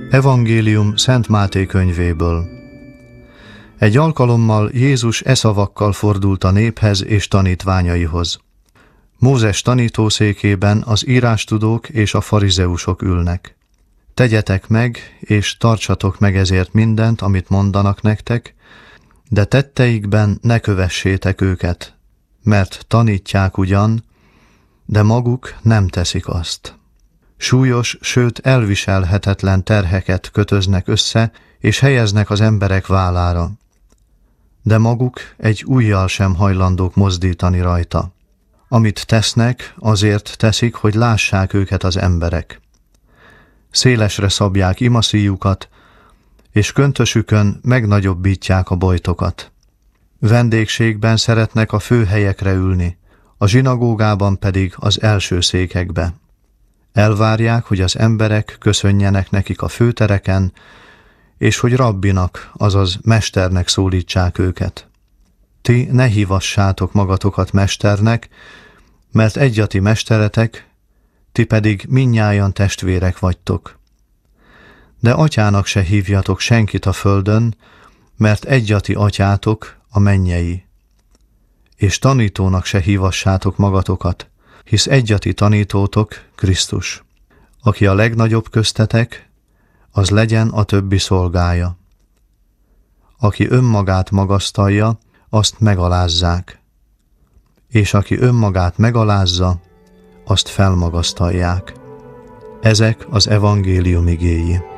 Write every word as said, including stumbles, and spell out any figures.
Evangélium Szent Máté könyvéből. Egy alkalommal Jézus e szavakkal fordult a néphez és tanítványaihoz. Mózes tanítószékében az írástudók és a farizeusok ülnek. Tegyetek meg, és tartsatok meg ezért mindent, amit mondanak nektek, de tetteikben ne kövessétek őket, mert tanítják ugyan, de maguk nem teszik azt. Súlyos, sőt elviselhetetlen terheket kötöznek össze, és helyeznek az emberek vállára, de maguk egy ujjal sem hajlandók mozdítani rajta. Amit tesznek, azért teszik, hogy lássák őket az emberek. Szélesre szabják imaszíjukat, és köntösükön megnagyobbítják a bojtokat. Vendégségben szeretnek a főhelyekre ülni, a zsinagógában pedig az első székekbe. Elvárják, hogy az emberek köszönjenek nekik a főtereken, és hogy rabbinak, azaz mesternek szólítsák őket. Ti ne hívassátok magatokat mesternek, mert egy a ti mesteretek, ti pedig mindnyájan testvérek vagytok. De atyának se hívjatok senkit a földön, mert egy a ti atyátok, a mennyei. És tanítónak se hívassátok magatokat, hisz egy a ti tanítótok, Krisztus. Aki a legnagyobb köztetek, az legyen a többi szolgája. Aki önmagát magasztalja, azt megalázzák, és aki önmagát megalázza, azt felmagasztalják. Ezek az evangélium igéi.